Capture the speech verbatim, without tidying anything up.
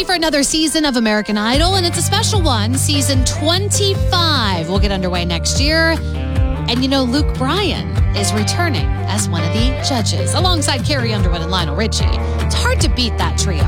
for another season of American Idol, and it's a special one, season twenty-five. We'll get underway next year. And you know, Luke Bryan is returning as one of the judges, alongside Carrie Underwood and Lionel Richie. It's hard to beat that trio.